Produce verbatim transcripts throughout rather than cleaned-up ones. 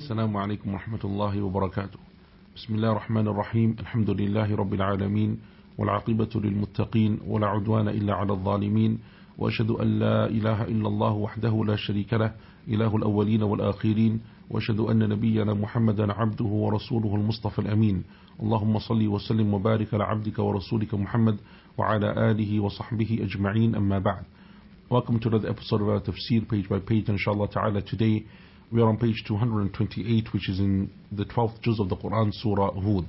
السلام عليكم ورحمة الله وبركاته. بسم الله الرحمن الرحيم. الحمد لله رب العالمين، والعاقبة للمتقين، ولا عدوان إلا على الظالمين، وأشهد أن لا إله إلا الله وحده لا شريك له، إله الأولين والآخرين، وأشهد أن نبينا محمدا عبده ورسوله المصطفى الأمين. اللهم صل وسلم وبارك على عبدك ورسولك محمد وعلى آله وصحبه أجمعين. أما بعد. Welcome to another episode of our tafsir, page by page, inshallah ta'ala. Today we are on page two hundred twenty-eight, which is in the twelfth juz of the Quran, Surah Hud.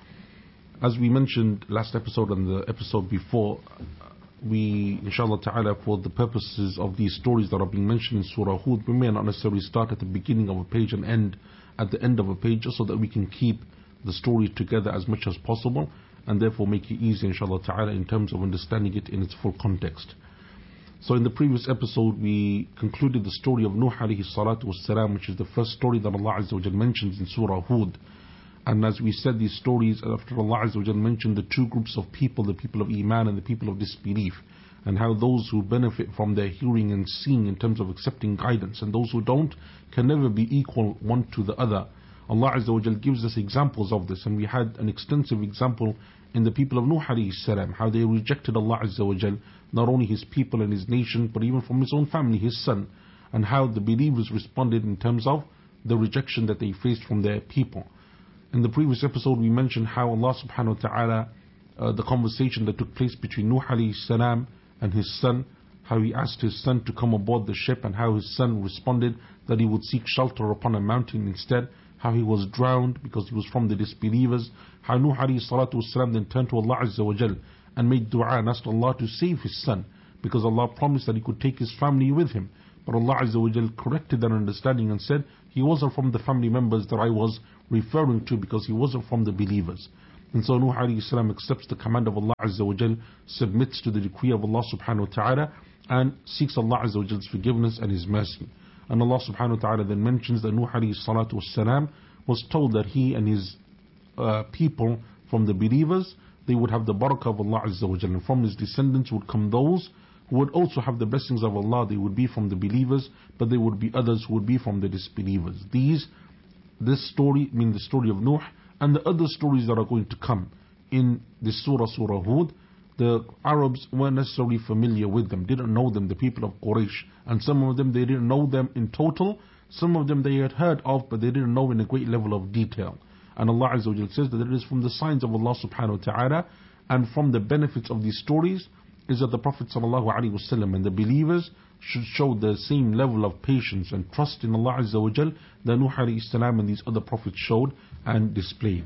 As we mentioned last episode and the episode before, we, inshallah ta'ala, for the purposes of these stories that are being mentioned in Surah Hud, we may not necessarily start at the beginning of a page and end at the end of a page, just so that we can keep the story together as much as possible, and therefore make it easy, inshallah ta'ala, in terms of understanding it in its full context. So in the previous episode we concluded the story of Nuh alayhi salatu was salam, which is the first story that Allah Azza wa Jal mentions in Surah Hud. And as we said, these stories, after Allah Azza wa Jal mentioned the two groups of people, the people of Iman and the people of disbelief, and how those who benefit from their hearing and seeing in terms of accepting guidance, and those who don't can never be equal one to the other. Allah Azza wa Jal gives us examples of this, and we had an extensive example in the people of Nuh alayhi salam, how they rejected Allah Azza wa Jal, not only his people and his nation, but even from his own family, his son, and how the believers responded in terms of the rejection that they faced from their people. In the previous episode we mentioned how Allah subhanahu wa ta'ala, uh, the conversation that took place between Nuh alayhi salam and his son, how he asked his son to come aboard the ship, and how his son responded that he would seek shelter upon a mountain instead, how he was drowned because he was from the disbelievers, how Nuh alayhi salatu wasalam then turned to Allah Azza wa Jal and made dua and asked Allah to save his son, because Allah promised that he could take his family with him. But Allah Azza wa Jal corrected that understanding and said he wasn't from the family members that I was referring to, because he wasn't from the believers. And so Nuh alayhi salam accepts the command of Allah Azza wa Jal, submits to the decree of Allah subhanahu wa ta'ala, and seeks Allah Azza wa Jal's forgiveness and his mercy. And Allah subhanahu wa ta'ala then mentions that Nuh alayhi salatu wassalam was told that he and his uh, people from the believers, they would have the barakah of Allah Azza wa Jalla, and from his descendants would come those who would also have the blessings of Allah. They would be from the believers, but there would be others who would be from the disbelievers. These, this story, I mean the story of Nuh, and the other stories that are going to come in this surah, Surah Hud, the Arabs weren't necessarily familiar with them, didn't know them, the people of Quraysh, and some of them they didn't know them in total, some of them they had heard of, but they didn't know in a great level of detail. And Allah Azza wa Jal says that it is from the signs of Allah subhanahu wa ta'ala, and from the benefits of these stories is that the Prophet sallallahu alaihi wasallam and the believers should show the same level of patience and trust in Allah Azza wa Jal that Nuh alayhi salam and these other prophets showed and displayed.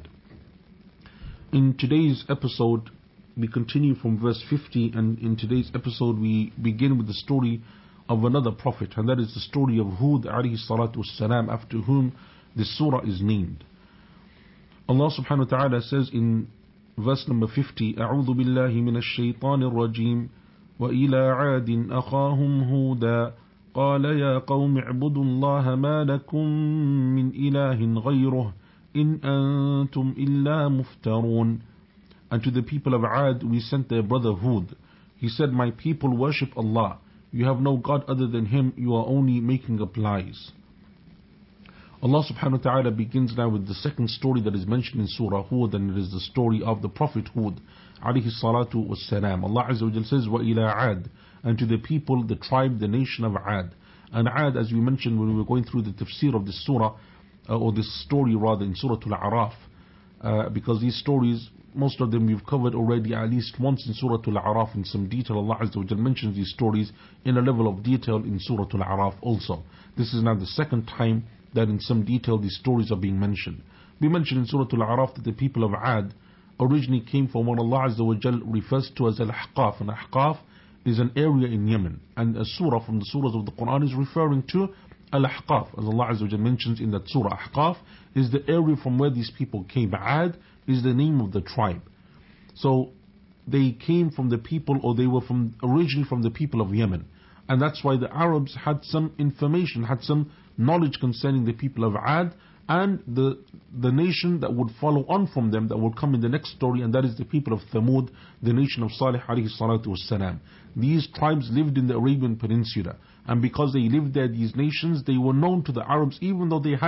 In today's episode we continue from verse fifty, and in today's episode we begin with the story of another prophet, and that is the story of Hud alayhi salatu wassalam, after whom this surah is named. Allah subhanahu wa ta'ala says in verse number fifty, أعوذ بالله من الشيطان الرجيم وإلى عاد أخاهم هودا قال يا قوم اعبدوا الله ما لكم من إله غيره إن أنتم إلا مفترون. And to the people of Ad we sent their brother Hud. He said, my people worship Allah. You have no God other than Him. You are only making up lies. Allah subhanahu wa ta'ala begins now with the second story that is mentioned in Surah Hud, and it is the story of the Prophet Hud alayhi salatu wassalam. Allah Azza wa Jal says, وَإِلَىٰ عَادٍ, and to the people, the tribe, the nation of Ad. And Ad, as we mentioned when we were going through the tafsir of this surah, uh, or this story rather, in Surah Al-A'raf, uh, because these stories, most of them we've covered already at least once in Surah Al-A'raf in some detail. Allah Azza wa Jal mentions these stories in a level of detail in Surah Al-A'raf also. This is now the second time that in some detail these stories are being mentioned. We mentioned in Surah Al-A'raf that the people of Ad originally came from what Allah Azza wa Jal refers to as Al-Ahqaf. And Ahqaf is an area in Yemen, and a surah from the surahs of the Quran is referring to Al-Ahqaf, as Allah Azza wa Jal mentions in that surah. Ahqaf is the area from where these people came. Ad is the name of the tribe. So they came from the people, or they were from originally from the people of Yemen, and that's why the Arabs had some information, had some knowledge concerning the people of Ad and the the nation that would follow on from them, that would come in the next story, and that is the people of Thamud, the nation of Salih alayhi salatu wassalam. These tribes lived in the Arabian Peninsula, and because they lived there, these nations, they were known to the Arabs, even though they had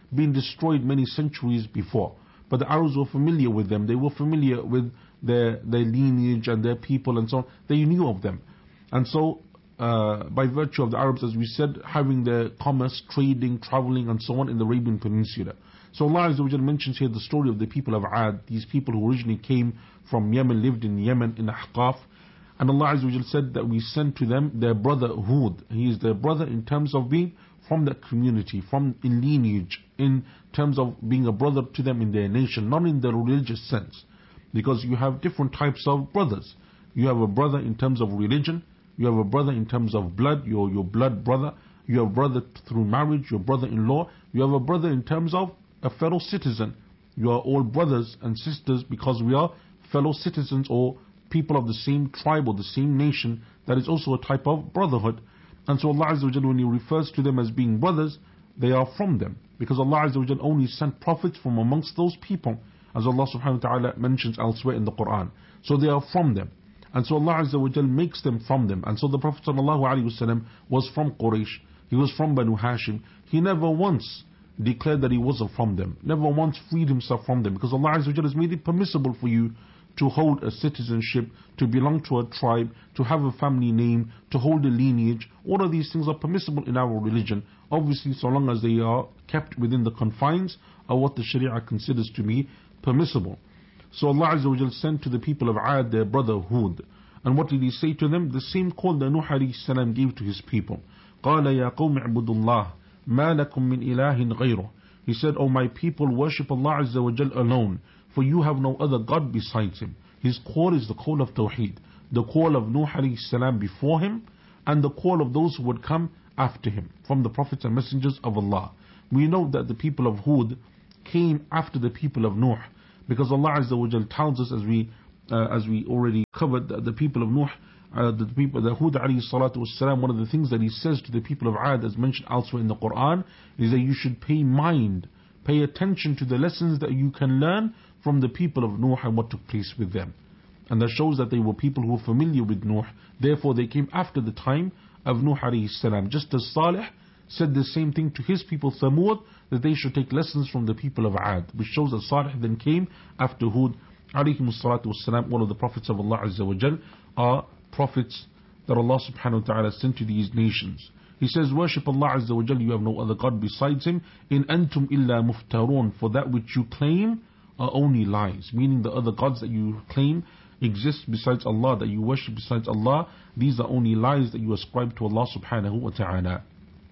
been destroyed many centuries before. But the Arabs were familiar with them. They were familiar with their, their lineage and their people and so on. They knew of them. And so, uh, by virtue of the Arabs, as we said, having their commerce, trading, traveling and so on in the Arabian Peninsula. So Allah Azza wa Jal mentions here the story of the people of Ad, these people who originally came from Yemen, lived in Yemen, in Ahqaf. And Allah Azza wa Jal said that we sent to them their brother Hud. He is their brother in terms of being from that community, from in lineage, in terms of being a brother to them in their nation, not in the religious sense. Because you have different types of brothers. You have a brother in terms of religion, you have a brother in terms of blood, your, your blood brother, you have a brother through marriage, your brother-in-law, you have a brother in terms of a fellow citizen. You are all brothers and sisters because we are fellow citizens or people of the same tribe or the same nation. That is also a type of brotherhood. And so Allah Azza wa Jal, when He refers to them as being brothers, they are from them. Because Allah Azza wa Jal only sent prophets from amongst those people, as Allah subhanahu wa ta'ala mentions elsewhere in the Quran. So they are from them. And so Allah Azza wa Jal makes them from them. And so the Prophet sallallahu alaihi wasallam was from Quraysh. He was from Banu Hashim. He never once declared that he wasn't from them. Never once freed himself from them. Because Allah Azza wa Jal has made it permissible for you to hold a citizenship, to belong to a tribe, to have a family name, to hold a lineage. All of these things are permissible in our religion. Obviously, so long as they are kept within the confines of what the Sharia considers to be permissible. So Allah Azza wa Jal sent to the people of Ad their brother Hud. And what did He say to them? The same call that Nuh alayhi salam gave to his people. قَالَ يَا قَوْمِ اعْبُدُوا اللَّهِ مَا لَكُم مِّنْ إِلَهٍ غَيْرُهُ. He said, O my people, worship Allah Azza wa Jal alone, for you have no other God besides Him. His call is the call of Tawheed, the call of Nuh alayhi salam before him, and the call of those who would come after him, from the prophets and messengers of Allah. We know that the people of Hud came after the people of Nuh, because Allah Azza wa Jal tells us, as we uh, as we already covered, that the people of Nuh, uh, the people, the Hud alayhi salatu wassalam, one of the things that he says to the people of Ad, as mentioned elsewhere in the Quran, is that you should pay mind, pay attention to the lessons that you can learn from the people of Nuh and what took place with them. And that shows that they were people who were familiar with Nuh, therefore they came after the time of Nuh alayhi salam. Just as Salih said the same thing to his people Thamud, that they should take lessons from the people of Ad, which shows that Salih then came after Hud alayhi salatu wassalam. One of the prophets of Allah Azza wa Jal are prophets that Allah subhanahu wa ta'ala sent to these nations. He says, worship Allah Azza wa Jal, you have no other God besides Him. In antum illa muftarun, for that which you claim are only lies. Meaning the other gods that you claim exist besides Allah, that you worship besides Allah, these are only lies that you ascribe to Allah subhanahu wa ta'ala.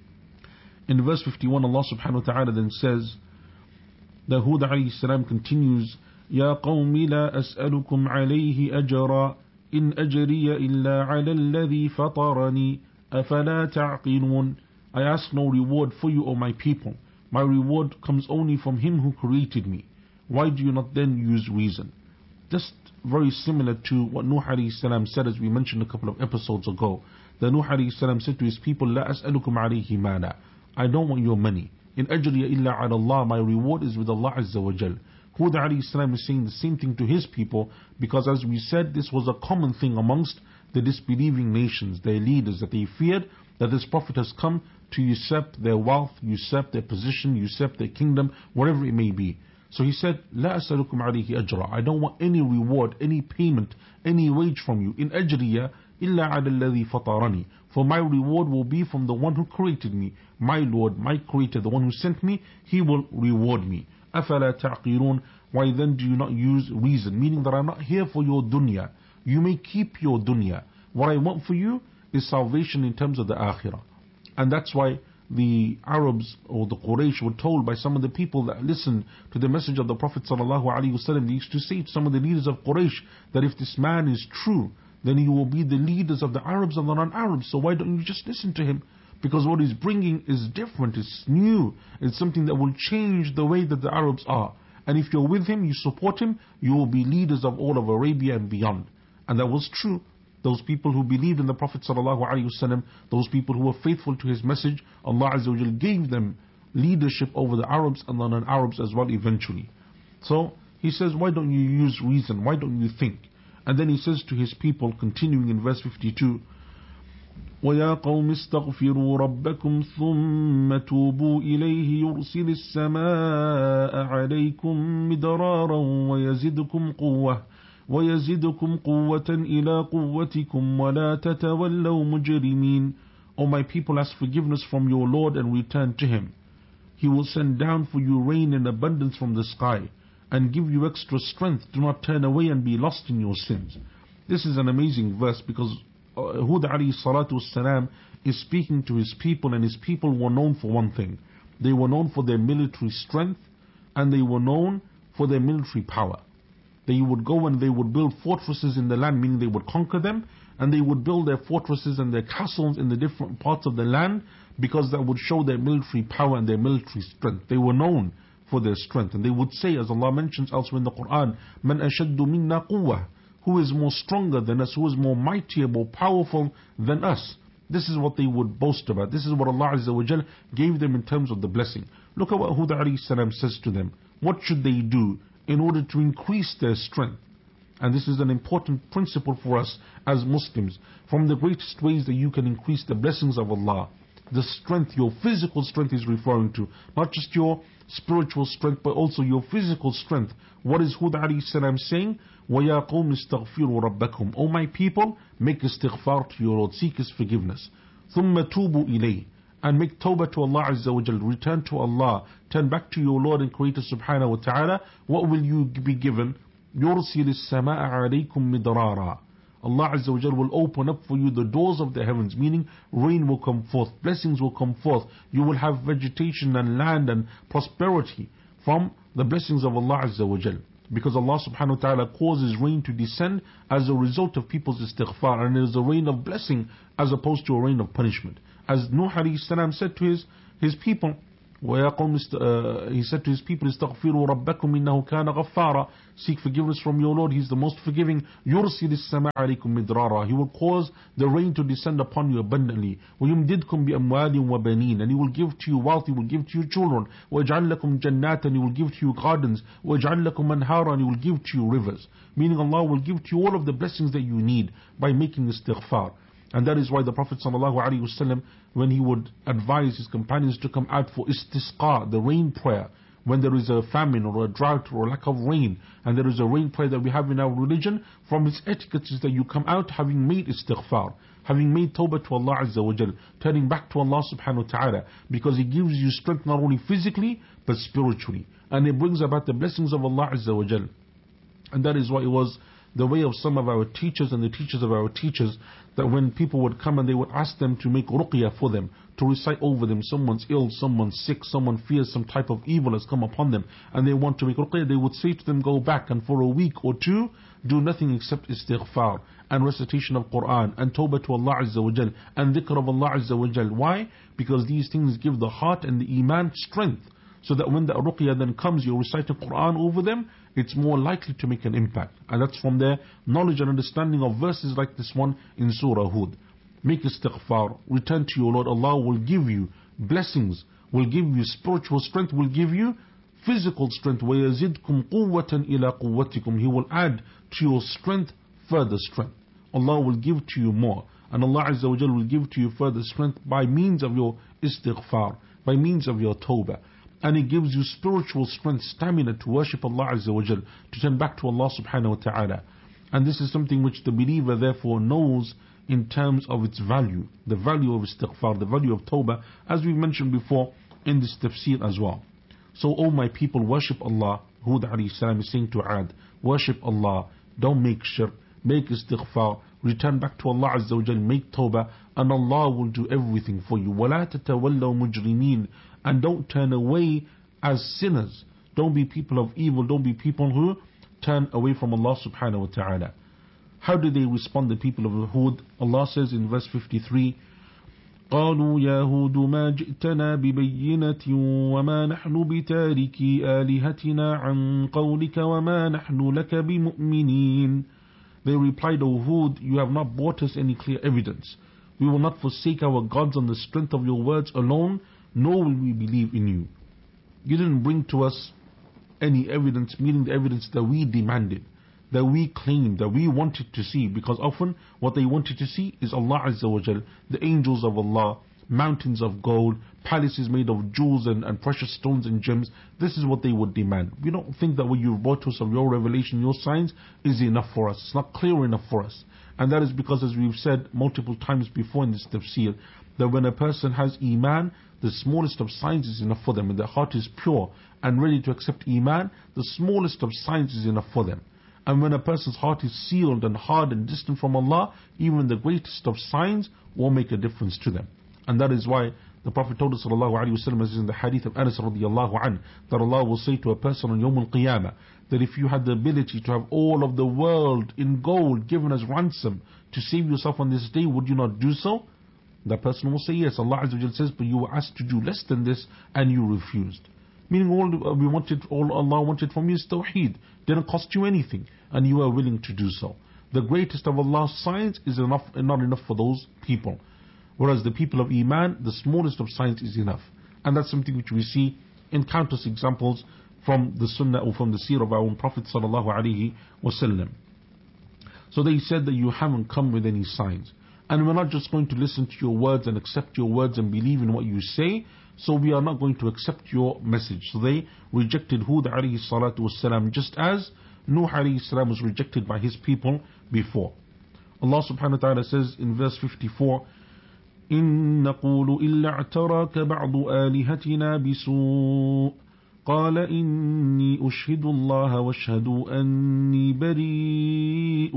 In verse fifty-one, Allah subhanahu wa ta'ala then says, the Hud alayhi salam continues, يا قوم لا أسألكم عليه أجرا إن أجري إلا على الذي فطرني أفلا تعقلون. I ask no reward for you, O my people. My reward comes only from Him who created me. Why do you not then use reason? Just very similar to what Nuh alayhi salam said, as we mentioned a couple of episodes ago. That Nuh alayhi salam said to his people, لا أسألكم عليه مالا. I don't want your money. In أجري إلا على الله. My reward is with Allah Azza wa Jal. Hud alayhi salam is saying the same thing to his people, because as we said, this was a common thing amongst the disbelieving nations, their leaders, that they feared that this prophet has come to usurp their wealth, usurp their position, usurp their kingdom, whatever it may be. So he said, لا أسألكم عليه أجرا. I don't want any reward, any payment, any wage from you. In أجري إلا على الذي فطرني. For my reward will be from the one who created me. My Lord, my Creator, the one who sent me, He will reward me. أفلا تعقلون. Why then do you not use reason? Meaning that I'm not here for your dunya. You may keep your dunya. What I want for you is salvation in terms of the akhirah. And that's why the Arabs or the Quraysh were told by some of the people that listened to the message of the Prophet sallallahu alaihi wasallam. They used to say to some of the leaders of Quraysh that if this man is true, then he will be the leaders of the Arabs and the non-Arabs. So why don't you just listen to him? Because what he's bringing is different, it's new, it's something that will change the way that the Arabs are. And if you're with him, you support him, you will be leaders of all of Arabia and beyond. And that was true. Those people who believed in the Prophet sallallahu alaihi wasallam, those people who were faithful to his message, Allah Azza wa Jal gave them leadership over the Arabs and the non-Arabs as well eventually. So he says, why don't you use reason? Why don't you think? And then he says to his people, continuing in verse fifty-two, وَيَا قَوْمِ اسْتَغْفِرُوا رَبَّكُمْ ثُمَّ تُوبُوا إِلَيْهِ يُرْسِلِ السَّمَاءَ عَلَيْكُمْ مِدْرَارًا وَيَزِدْكُمْ قُوَّةً وَيَزِدْكُمْ قُوَّةً إِلَى قُوَّتِكُمْ وَلَا تَتَوَلَّوْا مُجْرِمِينَ. O my people, ask forgiveness from your Lord and return to Him. He will send down for you rain in abundance from the sky and give you extra strength. Do not turn away and be lost in your sins. This is an amazing verse because Hud alayhi salatu wassalam is speaking to his people, and his people were known for one thing. They were known for their military strength, and they were known for their military power. They would go and they would build fortresses in the land, meaning they would conquer them, and they would build their fortresses and their castles in the different parts of the land because that would show their military power and their military strength. They were known for their strength, and they would say, as Allah mentions elsewhere in the Quran, "Man ashaddu minna quwwah," who is more stronger than us, who is more mighty, more powerful than us. This is what they would boast about. This is what Allah Azza wa Jal gave them in terms of the blessing. Look at what Hud alayhi salam says to them. What should they do in order to increase their strength? And this is an important principle for us as Muslims. From the greatest ways that you can increase the blessings of Allah, the strength, your physical strength is referring to, not just your spiritual strength, but also your physical strength. What is Hud alayhi salam saying? وَيَا قَوْمِ اسْتَغْفِرُوا رَبَّكُمْ. O my people, make istighfar to your Lord, seek His forgiveness. ثُمَّ تُوبُوا إِلَيْهِ, and make tawbah to Allah Azza wa Jal, return to Allah, turn back to your Lord and Creator Subhanahu wa Ta'ala. What will you be given? يُرْسِلِ السَّمَاءَ عَلَيْكُمْ مِدْرَارًا. Allah Azza wa Jal will open up for you the doors of the heavens, meaning rain will come forth, blessings will come forth, you will have vegetation and land and prosperity from the blessings of Allah Azza wa Jal. Because Allah subhanahu wa ta'ala causes rain to descend as a result of people's istighfar, and it is a rain of blessing as opposed to a rain of punishment. As Nuh alayhi salam said to his, his people, وَيَا قَوْمِ uh, he said to his people, اسْتَغْفِرُوا رَبَّكُمْ إِنَّهُ كَانَ غَفَّارًا. Seek forgiveness from your Lord, He is the most forgiving. يُرْسِلِ السَّمَاءَ عَلَيْكُمْ مِدْرَارًا. He will cause the rain to descend upon you abundantly. وَيُمْدِدْكُمْ بِأَمْوَالٍ وَبَنِينَ. And He will give to you wealth, He will give to you children. وَيَجْعَلْ لَكُمْ جَنَّاتًا. He will give to you gardens. وَيَجْعَلْ لَكُمْ أَنْهَارًا. He will give to you rivers. Meaning Allah will give to you all of the blessings that you need by making istighfar. And that is why the Prophet ﷺ, when he would advise his companions to come out for istisqa, the rain prayer, when there is a famine or a drought or a lack of rain, and there is a rain prayer that we have in our religion, from its etiquette is that you come out having made istighfar, having made tawbah to Allah Azza wa Jal, turning back to Allah subhanahu wa ta'ala, because He gives you strength not only physically, but spiritually. And it brings about the blessings of Allah Azza wa Jal. And that is why it was the way of some of our teachers and the teachers of our teachers, that when people would come and they would ask them to make ruqyah for them, to recite over them, someone's ill, someone's sick, someone fears some type of evil has come upon them, and they want to make ruqyah, they would say to them, go back and for a week or two, do nothing except istighfar and recitation of Quran and tawbah to Allah Azza wa Jal and dhikr of Allah Azza wa Jal. Why? Because these things give the heart and the iman strength, so that when the ruqyah then comes, you recite the Quran over them, it's more likely to make an impact. And that's from their knowledge and understanding of verses like this one in Surah Hud. Make istighfar, return to your Lord. Allah will give you blessings, will give you spiritual strength, will give you physical strength. وَيَزِدْكُمْ قُوَّةً إِلَىٰ قُوَّتِكُمْ. He will add to your strength further strength. Allah will give to you more. And Allah Azza wa Jal will give to you further strength by means of your istighfar, by means of your tawbah. And it gives you spiritual strength, stamina to worship Allah Azza wa Jal, to turn back to Allah subhanahu wa ta'ala. And this is something which the believer therefore knows in terms of its value, the value of istighfar, the value of tawbah, as we mentioned before in this tafsir as well. So, O my people, worship Allah. Hud alayhi salam is saying to Ad, worship Allah, don't make shirk, make istighfar, return back to Allah Azza wa Jal, make tawbah, and Allah will do everything for you. وَلَا تَتَوَلَّوْا مُجْرِمِينَ. And don't turn away as sinners. Don't be people of evil, don't be people who turn away from Allah subhanahu wa ta'ala. How did they respond, the people of Hud? Allah says in verse fifty-three, قالوا يا هود ما جئتنا ببينة وما نحن بتاركي آلهتنا عن قولك وما نحن لك بمؤمنين. They replied, O Hud, you have not brought us any clear evidence. We will not forsake our gods on the strength of your words alone, nor will we believe in you. You didn't bring to us any evidence, meaning the evidence that we demanded. that we claimed, that we wanted to see, because often what they wanted to see is Allah Azza wa Jal, the angels of Allah, mountains of gold, palaces made of jewels and, and precious stones and gems. This is what they would demand. We don't think that what you've brought to us of your revelation, your signs, is enough for us. It's not clear enough for us. And that is because, as we've said multiple times before in this tafsir, that when a person has Iman, the smallest of signs is enough for them. When their heart is pure and ready to accept Iman, the smallest of signs is enough for them. And when a person's heart is sealed and hard and distant from Allah, even the greatest of signs won't make a difference to them. And that is why the Prophet told us sallallahu alaihi wasallam, as is in the hadith of Anas radiallahu anhu, that Allah will say to a person on Yawm al-Qiyamah, that if you had the ability to have all of the world in gold given as ransom to save yourself on this day, would you not do so? That person will say yes. Allah Azza wa Jal says, but you were asked to do less than this and you refused. Meaning all we wanted, all Allah wanted from you is tawheed. Didn't cost you anything and you were willing to do so. The greatest of Allah's signs is enough, not enough for those people. Whereas the people of Iman, the smallest of signs is enough. And that's something which we see in countless examples from the Sunnah or from the Seerah of our own Prophet sallallahu alaihi wasallam. So they said that you haven't come with any signs. And we're not just going to listen to your words and accept your words and believe in what you say, so we are not going to accept your message. So they rejected Hud alayhi salatu wasalam, just as Nuh alayhi salam was rejected by his people before. Allah subhanahu wa ta'ala says in verse fifty-four, إن نقول إلا اعتراك بعض آلهتنا بسوء قال إني أشهد الله واشهدوا أني بريء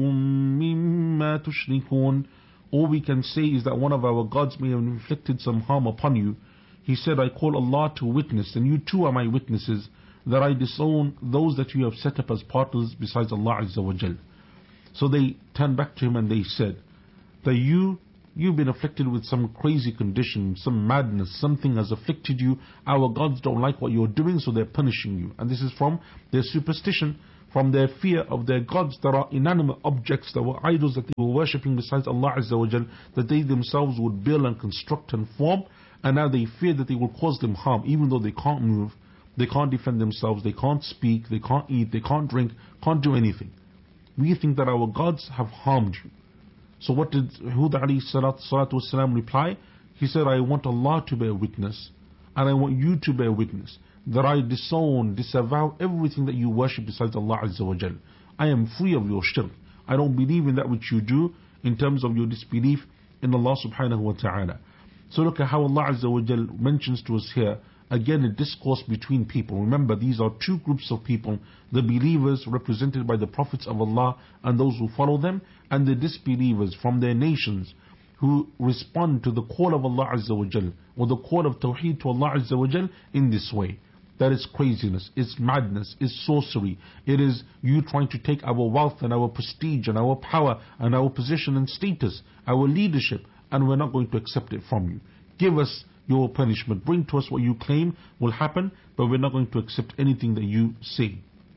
مما تشركون. All we can say is that one of our gods may have inflicted some harm upon you. He said, I call Allah to witness, and you too are my witnesses, that I disown those that you have set up as partners besides Allah Azza wa Jal. So they turned back to him and they said, that you You've been afflicted with some crazy condition, some madness, something has afflicted you. Our gods don't like what you're doing, so they're punishing you. And this is from their superstition, from their fear of their gods that are inanimate objects, that were idols that they were worshipping besides Allah Azza wa Jal, that they themselves would build and construct and form. And now they fear that they will cause them harm, even though they can't move, they can't defend themselves, they can't speak, they can't eat, they can't drink, can't do anything. We think that our gods have harmed you. So what did Hud alayhi salatu wasalam reply? He said, I want Allah to bear witness, and I want you to bear witness, that I disown, disavow everything that you worship besides Allah Azza wa Jal. I am free of your shirk. I don't believe in that which you do in terms of your disbelief in Allah subhanahu wa ta'ala. So look at how Allah Azza wa Jal mentions to us here, again a discourse between people. Remember, these are two groups of people, the believers represented by the prophets of Allah and those who follow them, and the disbelievers from their nations who respond to the call of Allah Azza wa Jal, or the call of Tawheed to Allah Azza wa Jal in this way. That is craziness, it's madness, it's sorcery, it is you trying to take our wealth and our prestige and our power and our position and status, our leadership, and we're not going to accept it from you. Give us your punishment, bring to us what you claim will happen, but we're not going to accept anything that you say.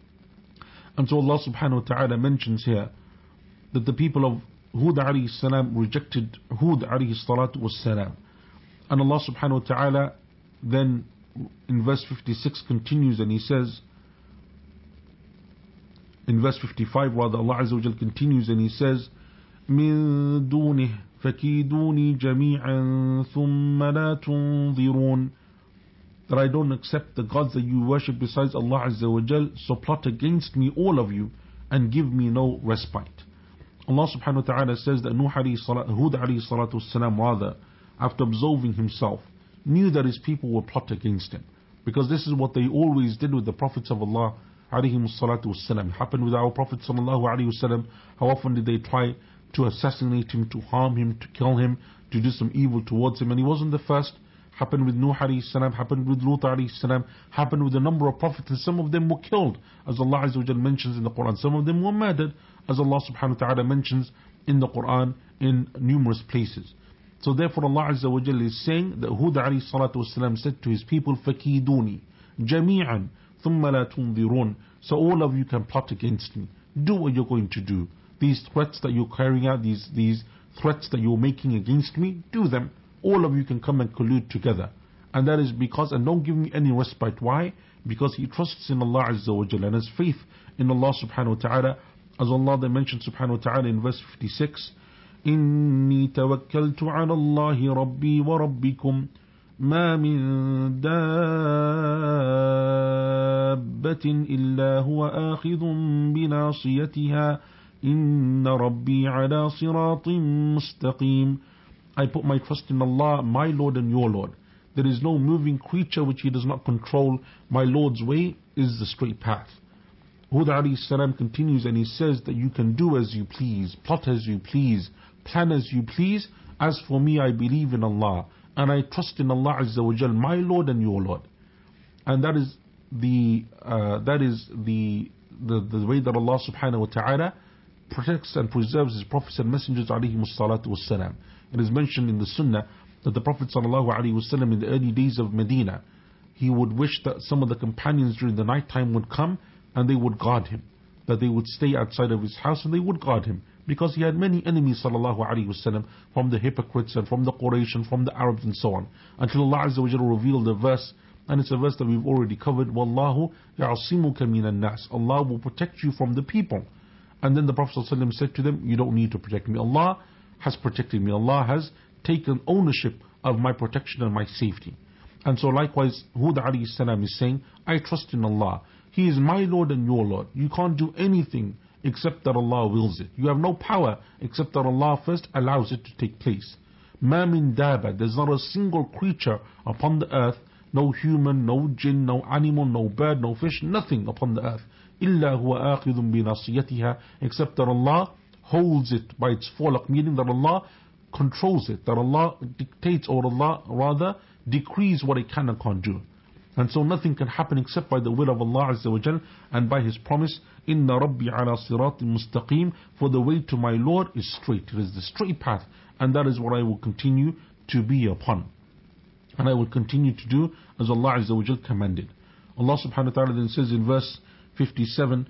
And so Allah subhanahu wa ta'ala mentions here that the people of Hud alayhi salam rejected Hud alayhi salatu was salam. And Allah subhanahu wa ta'ala then in verse fifty-six continues and he says, in verse fifty-five rather, Allah Azza wa Jal continues and he says, من دونه فكيدوني جميعا ثم لا تنظرون, that I don't accept the gods that you worship besides Allah Azza wa Jal, so plot against me all of you and give me no respite. Allah subhanahu wa ta'ala says that Nuh alayhi salat, Hud alayhi salatu wasalam rather, after absolving himself, knew that his people would plot against him, because this is what they always did with the prophets of Allah alayhi salatu wasalam. It happened with our Prophet sallallahu alayhi wasallam. How often did they try to assassinate him, to harm him, to kill him, to do some evil towards him? And he wasn't the first. Happened with Nuh alayhi salam, happened with Lut alayhi salam, happened with a number of prophets, and some of them were killed, as Allah Azza wa Jal mentions in the Quran. Some of them were murdered, as Allah subhanahu wa ta'ala mentions in the Quran in numerous places. So therefore Allah Azza wa Jal is saying that Hud alayhi salatu wasalam said to his people, فَكِيدُونِ جَمِيعًا ثُمَّ لَا تُنظِرُونَ, so all of you can plot against me. Do what you're going to do. These threats that you're carrying out, these, these threats that you're making against me, do them. All of you can come and collude together. And that is because, and don't give me any respite. Why? Because he trusts in Allah Azza wa Jalla and has faith in Allah subhanahu wa ta'ala, As Allah then mentioned subhanahu wa ta'ala in verse fifty-six, إني توكلت على الله ربي وربكم ما من دابة إلا هو آخذ بناصيتها إن ربي على صراط مستقيم. I put my trust in Allah, my Lord and your Lord. There is no moving creature which He does not control. My Lord's way is the straight path. Hud alayhi salam continues and he says that you can do as you please, plot as you please, plan as you please. As for me, I believe in Allah and I trust in Allah Azza wa Jal, my Lord and your Lord. And that is the uh, that is the, the the way that Allah subhanahu wa ta'ala protects and preserves His prophets and messengers alayhimus salatu wassalam. It is mentioned in the Sunnah that the Prophet sallallahu alaihi wasallam in the early days of Medina, he would wish that some of the companions during the night time would come and they would guard him, that they would stay outside of his house and they would guard him, because he had many enemies sallallahu alaihi wasallam, from the hypocrites and from the Quraysh and from the Arabs and so on, until Allah Azza wa Jalla revealed a verse, and it's a verse that we've already covered, Wallahu ya'asimuka minan nas, Allah will protect you from the people. And then the Prophet sallallahu alaihi wasallam said to them, you don't need to protect me, Allah has protected me, Allah has taken ownership of my protection and my safety. And so likewise Hud alayhi salam is saying, I trust in Allah, He is my Lord and your Lord. You can't do anything except that Allah wills it. You have no power except that Allah first allows it to take place. Ma min daba, there's not a single creature upon the earth, no human, no jinn, no animal, no bird, no fish, nothing upon the earth, illa huwa akhidun bi nasiyatiha, except that Allah holds it by its forelock, meaning that Allah controls it, that Allah dictates, or Allah rather decrees what it can and can't do. And so nothing can happen except by the will of Allah Azza wa Jal and by His promise, Inna Rabbi ala siratin mustaqim, for the way to my Lord is straight. It is the straight path, and that is what I will continue to be upon. And I will continue to do as Allah Azza wa Jal commanded. Allah subhanahu wa ta'ala then says in verse fifty-seven,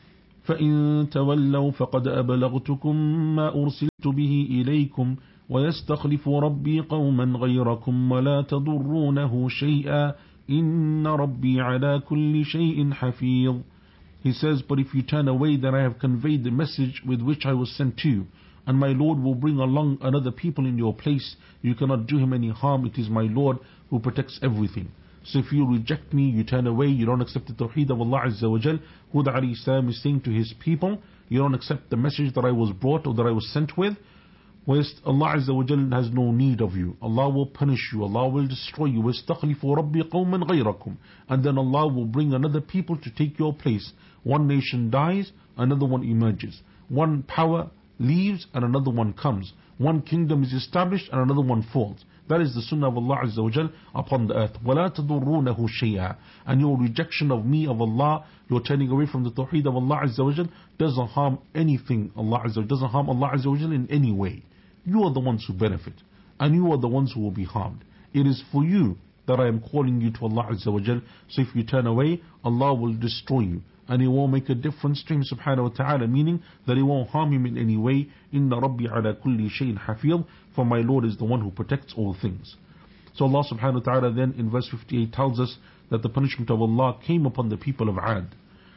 فَإِن تَوَلَّوْا فَقَدْ أَبْلَغْتُكُمْ مَا أُرْسِلْتُ بِهِ إِلَيْكُمْ وَيَسْتَخْلِفُ رَبِّي قَوْمًا غَيْرَكُمْ وَلَا تَضُرُّونَهُ شَيْئًا إِنَّ رَبِّي عَلَى كُلِّ شَيْءٍ حَفِيظٌ. He says, but if you turn away, then I have conveyed the message with which I was sent to you, and my Lord will bring along another people in your place. You cannot do him any harm. It is my Lord who protects everything. So if you reject me, you turn away, you don't accept the tawheed of Allah Azza wa Jal, Hud alayhi salam is saying to his people, you don't accept the message that I was brought or that I was sent with, whilst Allah Azza wa Jal has no need of you. Allah will punish you, Allah will destroy you. وَاسْتَخْلِفُ رَبِّي قَوْمًا غَيْرَكُمْ. And then Allah will bring another people to take your place. One nation dies, another one emerges. One power leaves and another one comes. One kingdom is established and another one falls. That is the sunnah of Allah Azza wa Jal upon the earth. وَلَا تَضُرُّونَهُ شَيْئًا. And your rejection of me, of Allah, your turning away from the tawheed of Allah Azza wa Jal, doesn't harm anything. Allah Azza wa Jal doesn't harm Allah Azza wa Jal in any way. You are the ones who benefit, and you are the ones who will be harmed. It is for you that I am calling you to Allah Azza wa Jal. So if you turn away, Allah will destroy you, and He won't make a difference to him subhanahu wa ta'ala, meaning that He won't harm him in any way. Inna Rabbi ala kulli shayin hafiz, for my Lord is the one who protects all things. So Allah subhanahu wa ta'ala then in verse fifty-eight tells us that the punishment of Allah came upon the people of Ad.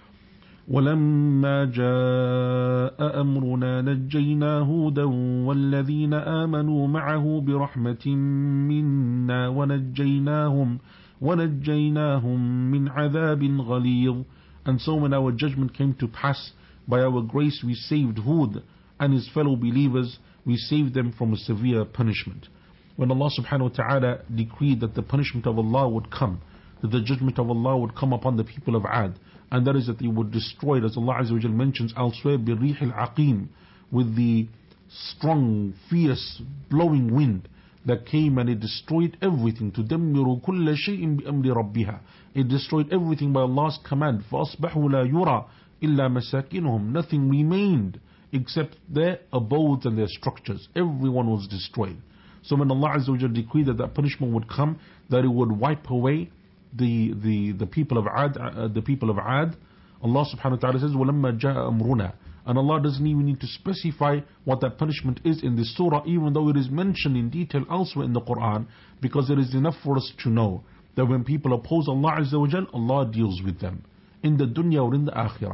وَلَمَّا جَاءَ أَمْرُنَا نَجَّيْنَا هُودًا وَالَّذِينَ آمَنُوا مَعَهُ بِرَحْمَةٍ مِنَّا وَنَجَّيْنَاهُمْ وَنَجَّيْنَاهُمْ مِنْ عَذَابٍ غَلِيظٍ. And so when our judgment came to pass, by our grace we saved Hud and his fellow believers, we saved them from a severe punishment. When Allah subhanahu wa ta'ala decreed that the punishment of Allah would come, that the judgment of Allah would come upon the people of Ad, and that is that they would destroy it, as Allah Azza wa Jal mentions elsewhere, بِالرِّيحِ الْعَقِيمِ, with the strong, fierce, blowing wind that came and it destroyed everything. تُدَمِّرُ كُلَّ شَيْءٍ بِأَمْرِ رَبِّهَا. It destroyed everything by Allah's command. فَأَصْبَحُوا لَا يُرَى إِلَّا مَسَاكِنُهُم. Nothing remained except their abodes and their structures. Everyone was destroyed. So when Allah Azza wa Jal decreed that that punishment would come, that it would wipe away the the the people of Ad, uh, the people of Ad, Allah subhanahu wa ta'ala says, وَلَمَّا جَاءَ أَمْرُنَا. And Allah doesn't even need to specify what that punishment is in this surah, even though it is mentioned in detail elsewhere in the Quran, because it is enough for us to know that when people oppose Allah Azza wa Jal, Allah deals with them in the dunya or in the akhirah.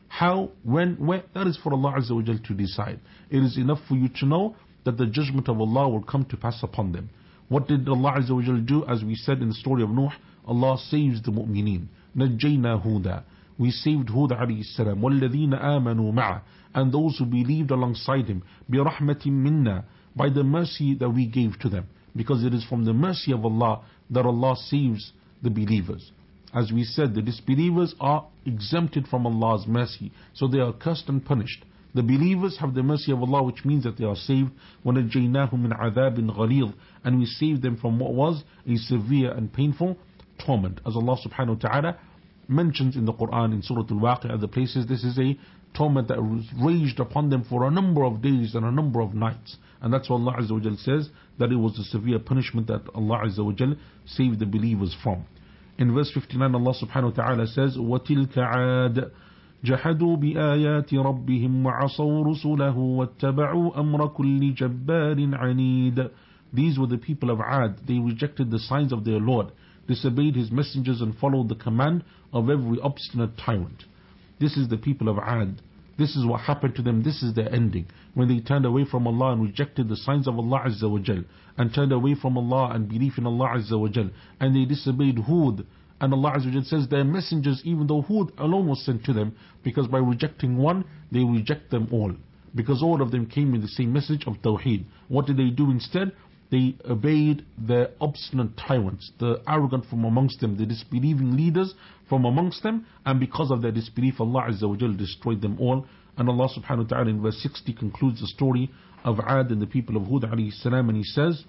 How, when, where, that is for Allah Azza wa Jal to decide. It is enough for you to know that the judgment of Allah will come to pass upon them. What did Allah Azza wa Jal do? As we said in the story of Nuh, Allah saves the mu'mineen. نَجَّيْنَا هُودًا. We saved Hud alayhi salam. وَالَّذِينَ آمَنُوا مَعَهُ. And those who believed alongside him. بِرَحْمَةٍ مِنَّا. By the mercy that we gave to them. Because it is from the mercy of Allah that Allah saves the believers. As we said, the disbelievers are exempted from Allah's mercy. So they are cursed and punished. The believers have the mercy of Allah, which means that they are saved. وَنَجَّيْنَاهُمْ مِنْ عَذَابٍ غَلِيظٍ. And we saved them from what was a severe and painful torment. As Allah subhanahu wa ta'ala mentions in the Quran in Surah Al-Waqi'ah, other places, this is a torment that was raged upon them for a number of days and a number of nights. And that's what Allah Azza wa Jal says, that it was a severe punishment that Allah Azza wa Jal saved the believers from. In verse fifty-nine, Allah subhanahu wa ta'ala says, وَتِلْكَ عَادٍ جحدوا بآيات ربهم وعصوا رسله واتبعوا أمر كل جبار عنيد. These were the people of Ad. They rejected the signs of their Lord, disobeyed his messengers, and followed the command of every obstinate tyrant. This is the people of Ad. This is what happened to them. This is their ending. When they turned away from Allah and rejected the signs of Allah Azza wa Jal, and turned away from Allah and belief in Allah Azza wa Jal, and they disobeyed Hud. And Allah Azza wa Jal says their messengers, even though Hud alone was sent to them, because by rejecting one, they reject them all. Because all of them came with the same message of Tawheed. What did they do instead? They obeyed the obstinate tyrants, the arrogant from amongst them, the disbelieving leaders from amongst them, and because of their disbelief, Allah Azza wa Jal destroyed them all. And Allah subhanahu wa ta'ala in verse sixty concludes the story of Ad and the people of Hud alayhi salam, and He says,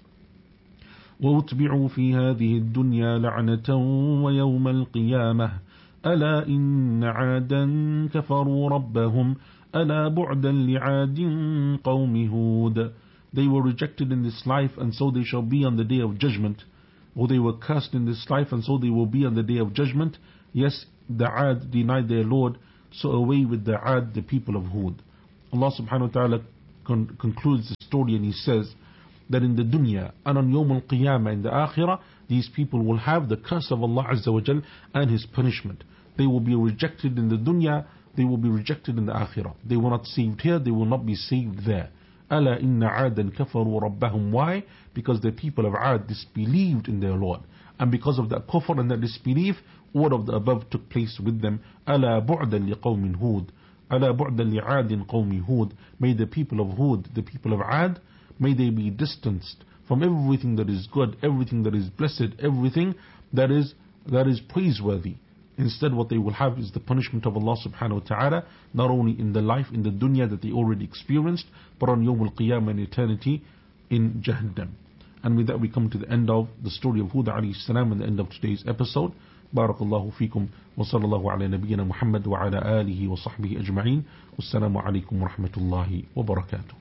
وَأُتْبِعُوا فِي هَذِهِ الدُّنْيَا لَعْنَةً وَيَوْمَ الْقِيَامَةِ أَلَا إِنَّ عَادًا كَفَرُوا رَبَّهُمْ أَلَا بُعْدًا لِعَادٍ قَوْمِ هُودٍ. They were rejected in this life, and so they shall be on the day of judgment. Or they were cursed in this life, and so they will be on the day of judgment. Yes, the Ad denied their Lord, so away with the Ad, the people of Hud. Allah subhanahu wa ta'ala con- concludes the story, and He says that in the dunya and on Yawm al-Qiyamah, in the Akhirah, these people will have the curse of Allah Azza wa Jal and His punishment. They will be rejected in the dunya, they will be rejected in the Akhirah. They were not saved here, they will not be saved there. أَلَا إِنَّ عَادًا كَفَرُوا رَبَّهُمْ. Why? Because the people of Ad disbelieved in their Lord. And because of that kufr and that disbelief, all of the above took place with them. أَلَا بُعْدًا لِقَوْمٍ هُودٍ أَلَا بُعْدًا لِعَادٍ قَوْمِ هُودٍ. May the people of Hud, the people of Ad, may they be distanced from everything that is good, everything that is blessed, everything that is that is praiseworthy. Instead, what they will have is the punishment of Allah subhanahu wa ta'ala, not only in the life, in the dunya that they already experienced, but on Yawm al-Qiyamah in eternity in Jahannam. And with that we come to the end of the story of Hud alayhi salam and the end of today's episode. Barakallahu feekum wa sallallahu ala nabiyyina Muhammad wa ala alihi wa sahbihi ajma'in. Wassalamu alaikum wa rahmatullahi wa barakatuh.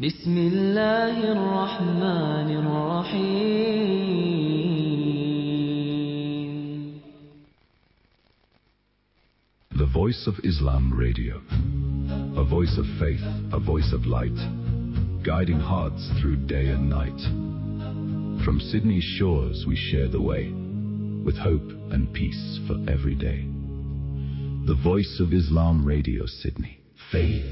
Bismillahir Rahmanir Rahim. The Voice of Islam Radio. A voice of faith, a voice of light, guiding hearts through day and night. From Sydney's shores we share the way, with hope and peace for every day. The Voice of Islam Radio, Sydney. Faith.